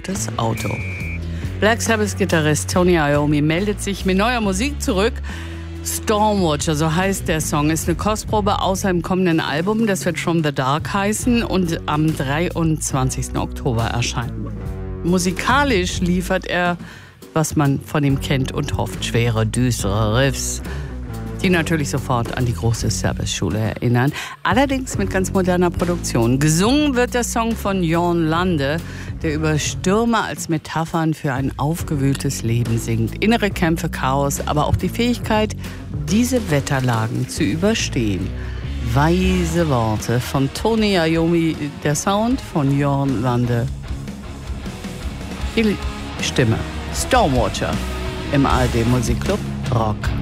das Auto. Black Sabbath-Gitarrist Tony Iommi meldet sich mit neuer Musik zurück. Stormwatcher, so heißt der Song, ist eine Kostprobe aus seinem kommenden Album. Das wird From the Dark heißen und am 23. Oktober erscheinen. Musikalisch liefert er, was man von ihm kennt und hofft, schwere, düstere Riffs, die natürlich sofort an die große Sabbath-Schule erinnern. Allerdings mit ganz moderner Produktion. Gesungen wird der Song von Jorn Lande, der über Stürme als Metaphern für ein aufgewühltes Leben singt. Innere Kämpfe, Chaos, aber auch die Fähigkeit, diese Wetterlagen zu überstehen. Weise Worte von Tony Iommi, der Sound von Jorn Lande. Die Stimme Stormwatcher im ARD Musikclub Rock.